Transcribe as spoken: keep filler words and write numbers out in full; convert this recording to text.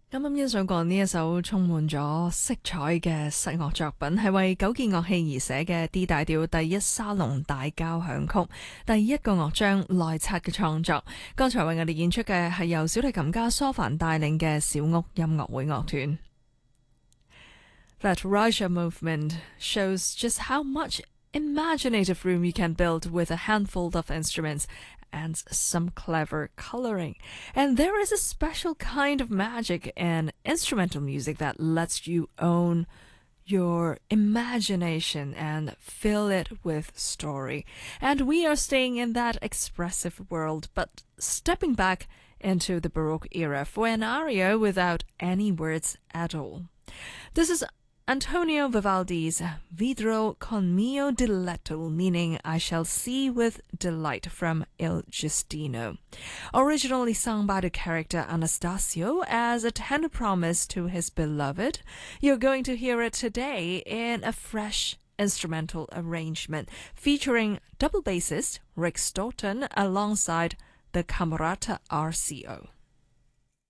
啱啱欣賞過呢一首充滿咗色彩嘅室樂作品，係為九件樂器而寫嘅 D 大調第一沙龍大交響曲，第一個樂章內冊嘅創作。剛才為我哋演出嘅係由小提琴家蘇凡帶領嘅小屋音樂會樂團。That Raja movement shows just how much imaginative room you can build with a handful of instruments and some clever coloring. And there is a special kind of magic in instrumental music that lets you own your imagination and fill it with story. And we are staying in that expressive world, but stepping back into the Baroque era for an aria without any words at all. This is Antonio Vivaldi's Vidrò con mio diletto, meaning I shall see with delight, from Il Giustino. Originally sung by the character Anastasio as a tender promise to his beloved, you're going to hear it today in a fresh instrumental arrangement featuring double bassist Rick Stoughton alongside the Camerata R C O.